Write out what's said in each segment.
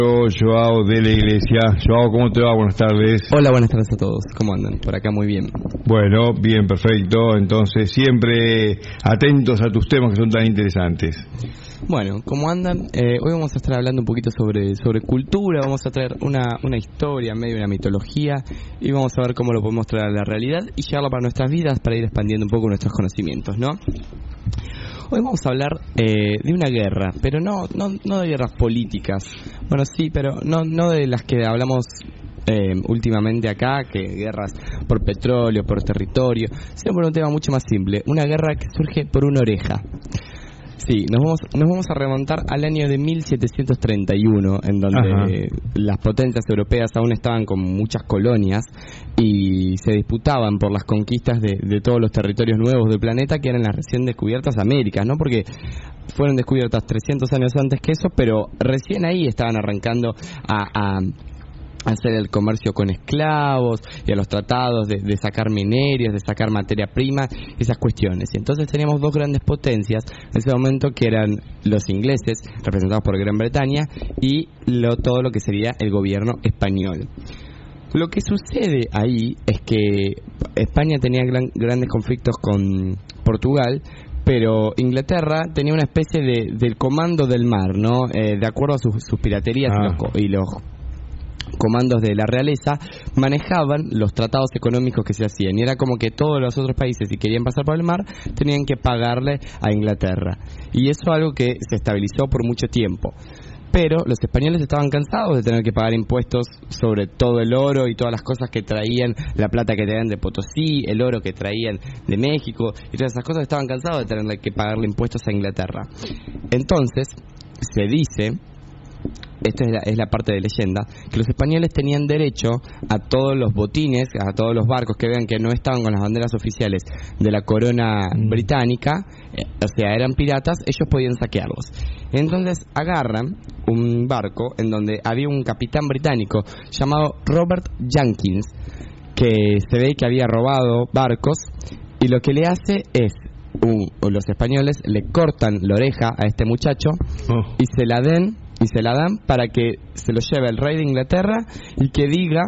Joao de la Iglesia. Joao, ¿cómo te va? Buenas tardes. Hola, buenas tardes a todos. ¿Cómo andan? Por acá muy bien. Bueno, bien, perfecto. Entonces, siempre atentos a tus temas que son tan interesantes. Bueno, ¿cómo andan? Hoy vamos a estar hablando un poquito sobre cultura. Vamos a traer una historia, medio una mitología, y vamos a ver cómo lo podemos traer a la realidad y llevarlo para nuestras vidas para ir expandiendo un poco nuestros conocimientos, ¿no? Hoy vamos a hablar de una guerra, pero no de guerras políticas. Bueno, sí, pero no de las que hablamos últimamente acá, que guerras por petróleo, por territorio, sino por un tema mucho más simple, una guerra que surge por una oreja. Sí, nos vamos a remontar al año de 1731, en donde las potencias europeas aún estaban con muchas colonias y se disputaban por las conquistas de todos los territorios nuevos del planeta, que eran las recién descubiertas Américas, ¿no? Porque fueron descubiertas 300 años antes que eso, pero recién ahí estaban arrancando a hacer el comercio con esclavos y a los tratados de sacar minerios, de sacar materia prima, esas cuestiones. Y entonces teníamos dos grandes potencias en ese momento, que eran los ingleses, representados por Gran Bretaña, y todo lo que sería el gobierno español. Lo que sucede ahí es que España tenía grandes conflictos con Portugal, pero Inglaterra tenía una especie del comando del mar, ¿no? De acuerdo a sus piraterías y los comandos de la realeza, manejaban los tratados económicos que se hacían, y era como que todos los otros países, si querían pasar por el mar, tenían que pagarle a Inglaterra, y eso es algo que se estabilizó por mucho tiempo. Pero los españoles estaban cansados de tener que pagar impuestos sobre todo el oro y todas las cosas que traían, la plata que traían de Potosí, el oro que traían de México, y todas esas cosas. Estaban cansados de tener que pagarle impuestos a Inglaterra. Entonces se dice, esta es la parte de leyenda, que los españoles tenían derecho a todos los botines, a todos los barcos que vean que no estaban con las banderas oficiales de la corona británica, o sea, eran piratas, ellos podían saquearlos. Entonces agarran un barco en donde había un capitán británico llamado Robert Jenkins, que se ve que había robado barcos, y lo que le hace es, los españoles le cortan la oreja a este muchacho y se la dan para que se lo lleve el rey de Inglaterra y que diga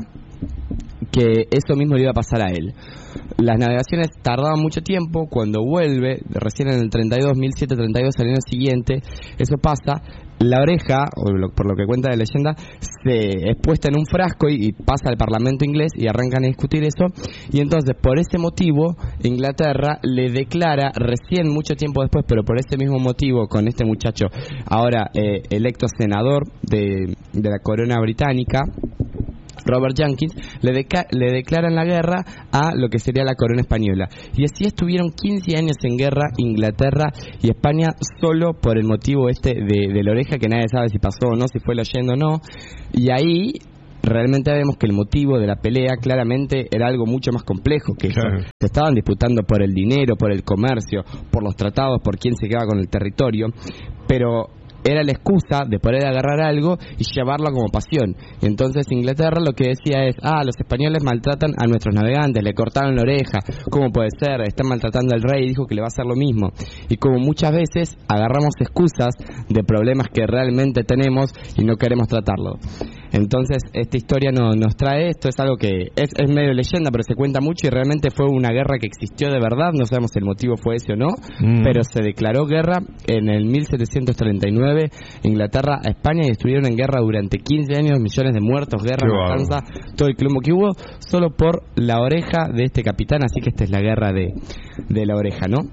que eso mismo le iba a pasar a él. Las navegaciones tardaban mucho tiempo. Cuando vuelve, recién en el 1732, al año siguiente, eso pasa. La oreja, por lo que cuenta la leyenda, se es puesta en un frasco y pasa al Parlamento inglés y arrancan a discutir eso. Y entonces, por ese motivo, Inglaterra le declara, recién mucho tiempo después, pero por ese mismo motivo, con este muchacho ahora electo senador de la corona británica, Robert Jenkins, le declaran la guerra a lo que sería la corona española. Y así estuvieron 15 años en guerra Inglaterra y España, solo por el motivo de la oreja, que nadie sabe si pasó o no, si fue leyendo o no. Y ahí realmente vemos que el motivo de la pelea claramente era algo mucho más complejo que claro. Eso. Se estaban disputando por el dinero, por el comercio, por los tratados, por quién se quedaba con el territorio, pero era la excusa de poder agarrar algo y llevarlo como pasión. Y entonces Inglaterra lo que decía es, los españoles maltratan a nuestros navegantes, le cortaron la oreja, ¿cómo puede ser? Están maltratando al rey, dijo que le va a hacer lo mismo. Y como muchas veces agarramos excusas de problemas que realmente tenemos y no queremos tratarlo. Entonces esta historia nos trae esto, es algo que es medio leyenda, pero se cuenta mucho, y realmente fue una guerra que existió de verdad. No sabemos si el motivo fue ese o no, pero se declaró guerra en el 1739, Inglaterra a España, y estuvieron en guerra durante 15 años, millones de muertos, guerra, matanza, todo el quilombo que hubo, solo por la oreja de este capitán. Así que esta es la guerra de la oreja, ¿no?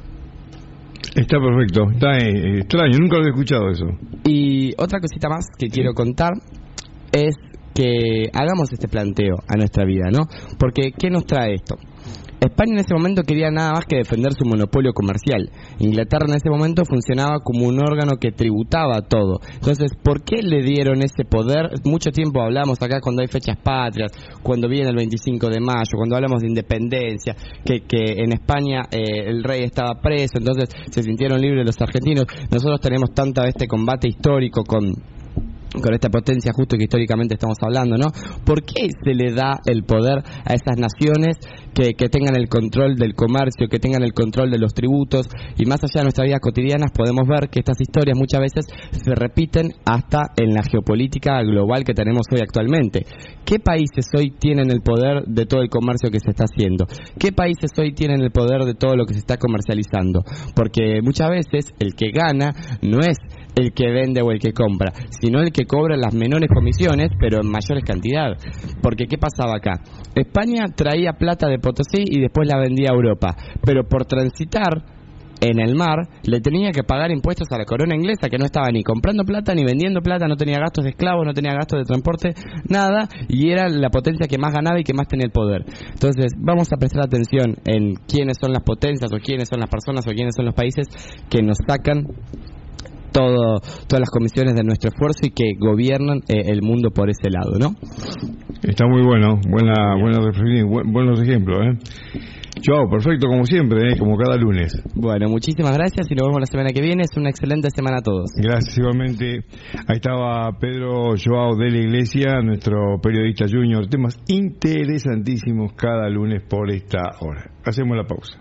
Está perfecto, está extraño, nunca lo he escuchado eso. Y otra cosita más que quiero contar es que hagamos este planteo a nuestra vida, ¿no? Porque ¿qué nos trae esto? España en ese momento quería nada más que defender su monopolio comercial. Inglaterra en ese momento funcionaba como un órgano que tributaba todo. Entonces, ¿por qué le dieron ese poder? Mucho tiempo hablamos acá cuando hay fechas patrias, cuando viene el 25 de mayo, cuando hablamos de independencia, que en España el rey estaba preso, entonces se sintieron libres los argentinos. Nosotros tenemos tanto este combate histórico con con esta potencia justo que históricamente estamos hablando, ¿no? ¿Por qué se le da el poder a esas naciones que tengan el control del comercio, que tengan el control de los tributos? Y más allá de nuestras vidas cotidianas podemos ver que estas historias muchas veces se repiten hasta en la geopolítica global que tenemos hoy actualmente. ¿Qué países hoy tienen el poder de todo el comercio que se está haciendo? ¿Qué países hoy tienen el poder de todo lo que se está comercializando? Porque muchas veces el que gana no es el que vende o el que compra, sino el que cobra las menores comisiones, pero en mayores cantidades. Porque ¿qué pasaba acá? España traía plata de Potosí y después la vendía a Europa, pero por transitar en el mar le tenía que pagar impuestos a la corona inglesa, que no estaba ni comprando plata ni vendiendo plata, no tenía gastos de esclavos, no tenía gastos de transporte, nada, y era la potencia que más ganaba y que más tenía el poder. Entonces vamos a prestar atención en quiénes son las potencias, o quiénes son las personas, o quiénes son los países que nos sacan todas las comisiones de nuestro esfuerzo y que gobiernan el mundo por ese lado, ¿no? Está muy bueno, buena reflexión, buenos ejemplos, Chao, perfecto como siempre, como cada lunes. Bueno, muchísimas gracias y nos vemos la semana que viene. Es una excelente semana a todos. Gracias igualmente. Ahí estaba Pedro Joao de la Iglesia, nuestro periodista junior. Temas interesantísimos cada lunes por esta hora. Hacemos la pausa.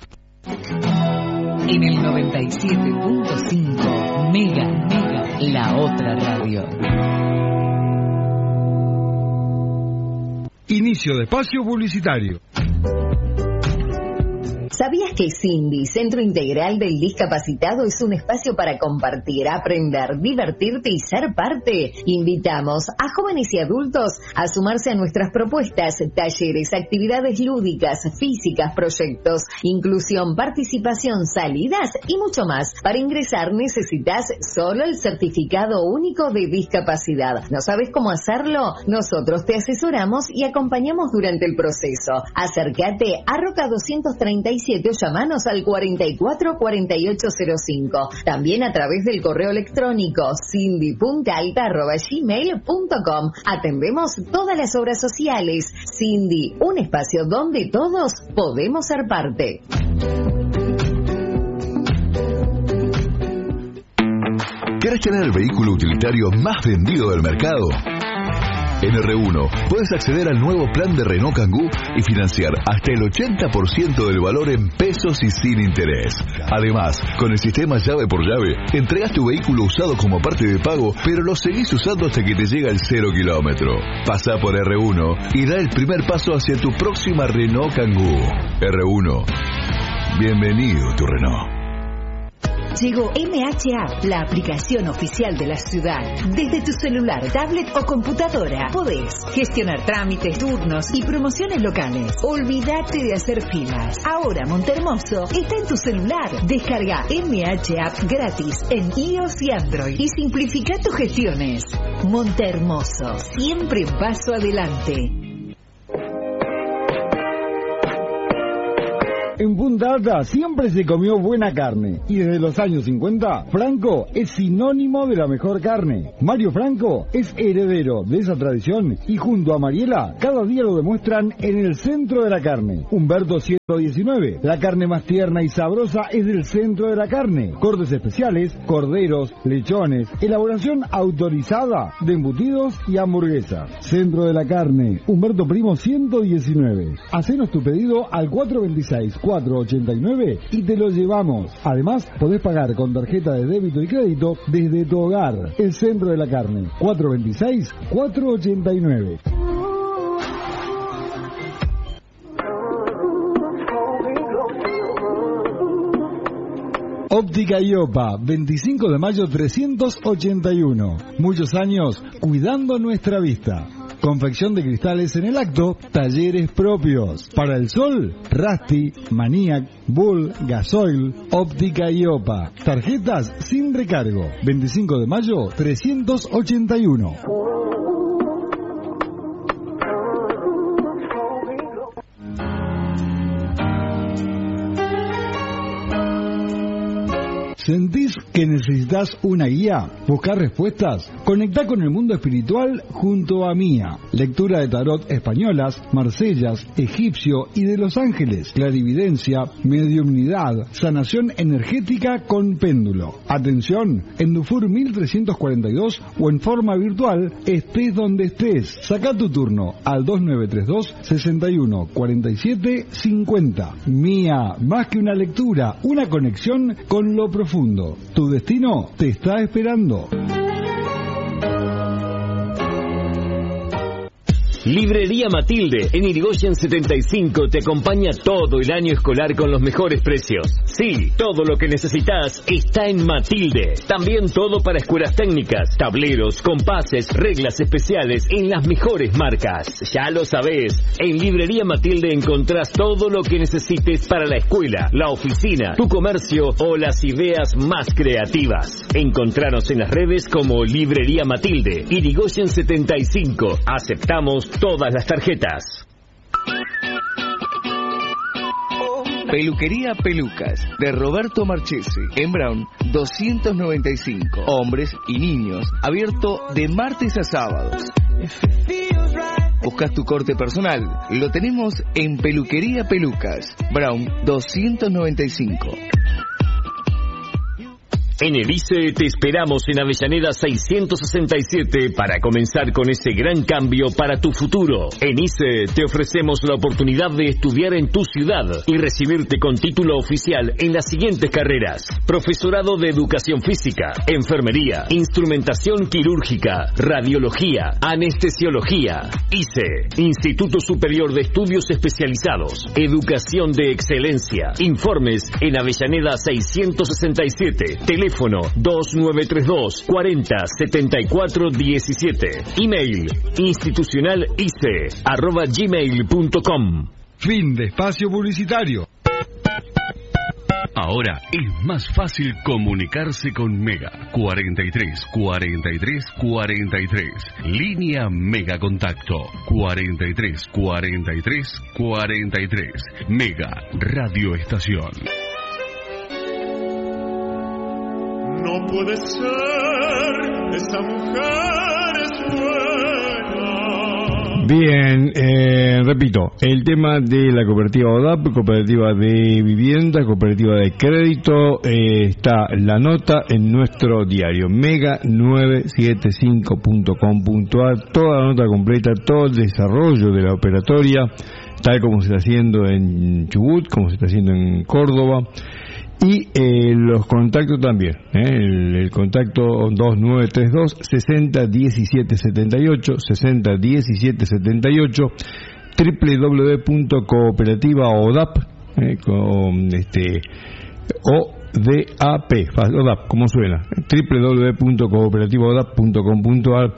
En el 97.5 Mega, la otra radio. Inicio de espacio publicitario. ¿Sabías que Cindy, Centro Integral del Discapacitado, es un espacio para compartir, aprender, divertirte y ser parte? Invitamos a jóvenes y adultos a sumarse a nuestras propuestas, talleres, actividades lúdicas, físicas, proyectos, inclusión, participación, salidas y mucho más. Para ingresar necesitas solo el certificado único de discapacidad. ¿No sabes cómo hacerlo? Nosotros te asesoramos y acompañamos durante el proceso. Acércate a Roca 237 o llamanos al 444805. También a través del correo electrónico cindy.alta@gmail.com. Atendemos todas las obras sociales. Cindy, un espacio donde todos podemos ser parte. ¿Querés tener el vehículo utilitario más vendido del mercado? En R1 puedes acceder al nuevo plan de Renault Kangoo y financiar hasta el 80% del valor en pesos y sin interés. Además, con el sistema llave por llave, entregas tu vehículo usado como parte de pago, pero lo seguís usando hasta que te llega el 0 kilómetro. Pasa por R1 y da el primer paso hacia tu próxima Renault Kangoo. R1, bienvenido tu Renault. Llegó MHA, la aplicación oficial de la ciudad. Desde tu celular, tablet o computadora podés gestionar trámites, turnos y promociones locales. Olvídate de hacer filas. Ahora Montehermoso está en tu celular. Descarga MHA gratis en iOS y Android y simplifica tus gestiones. Montehermoso, siempre un paso adelante. En Punta Alta siempre se comió buena carne y desde los años 50 Franco es sinónimo de la mejor carne. Mario Franco es heredero de esa tradición y junto a Mariela cada día lo demuestran en el centro de la carne. Humberto 119, la carne más tierna y sabrosa es del centro de la carne. Cortes especiales, corderos, lechones, elaboración autorizada de embutidos y hamburguesas. Centro de la carne, Humberto Primo 119. Hacenos tu pedido al 426-489 y te lo llevamos. Además, podés pagar con tarjeta de débito y crédito desde tu hogar. El Centro de la Carne, 426-489. Óptica Iopa, 25 de mayo 381. Muchos años cuidando nuestra vista. Confección de cristales en el acto, talleres propios. Para el sol, Rasti, Maniac, Bull, Gasoil, Óptica Iopa. Tarjetas sin recargo. 25 de mayo 381. ¿Sentís que necesitas una guía? ¿Buscar respuestas? Conectá con el mundo espiritual junto a Mía. Lectura de tarot españolas, marsellas, egipcio y de los ángeles. Clarividencia, mediumnidad, sanación energética con péndulo. Atención, en Dufour 1342 o en forma virtual, estés donde estés. Sacá tu turno al 2932 61 47 50. Mía, más que una lectura, una conexión con lo profundo. Tu destino te está esperando. Librería Matilde, en Irigoyen 75, te acompaña todo el año escolar con los mejores precios. Sí, todo lo que necesitas está en Matilde. También todo para escuelas técnicas, tableros, compases, reglas especiales en las mejores marcas. Ya lo sabés, en Librería Matilde encontrás todo lo que necesites para la escuela, la oficina, tu comercio o las ideas más creativas. Encontranos en las redes como Librería Matilde, Irigoyen 75. Aceptamos todas las tarjetas. Peluquería Pelucas, de Roberto Marchesi, en Brown 295. Hombres y niños, abierto de martes a sábados. ¿Buscas tu corte personal? Lo tenemos en Peluquería Pelucas, Brown 295. En el ICE te esperamos en Avellaneda 667 para comenzar con ese gran cambio para tu futuro. En ICE te ofrecemos la oportunidad de estudiar en tu ciudad y recibirte con título oficial en las siguientes carreras: profesorado de educación física, enfermería, instrumentación quirúrgica, radiología, anestesiología. ICE, Instituto Superior de Estudios Especializados, Educación de Excelencia. Informes en Avellaneda 667, teléfono 2932 40 74 17. Email institucionalice@gmail.com. Fin de espacio publicitario. Ahora es más fácil comunicarse con Mega. 43 43 43. Línea Mega Contacto. 43 43 43. Mega Radio Estación. No puede ser, esa mujer es buena. Bien, repito, el tema de la cooperativa ODAP, cooperativa de vivienda, cooperativa de crédito, está la nota en nuestro diario, mega975.com.ar, toda la nota completa, todo el desarrollo de la operatoria, tal como se está haciendo en Chubut, como se está haciendo en Córdoba. Y los contactos también, el contacto 2932 60 17 78 60 17 78, www.cooperativaodap con ODAP, ODAP, como suena, www.cooperativaodap.com.ar.